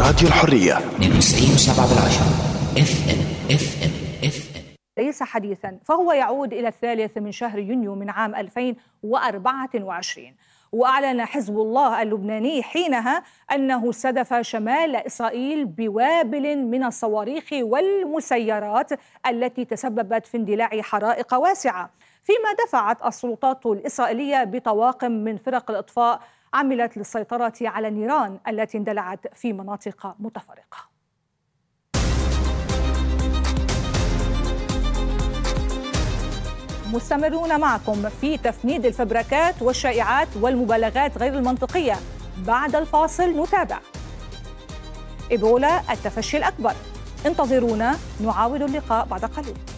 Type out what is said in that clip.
راديو الحرية 92.7 FM. ليس حديثا، فهو يعود إلى 3 من شهر يونيو من عام 2024. وأعلن حزب الله اللبناني حينها أنه استهدف شمال إسرائيل بوابل من الصواريخ والمسيرات التي تسببت في اندلاع حرائق واسعة، فيما دفعت السلطات الإسرائيلية بطواقم من فرق الإطفاء عملت للسيطرة على النيران التي اندلعت في مناطق متفرقة. مستمرون معكم في تفنيد الفبركات والشائعات والمبالغات غير المنطقية. بعد الفاصل نتابع إيبولا التفشي الأكبر. انتظرونا، نعاود اللقاء بعد قليل.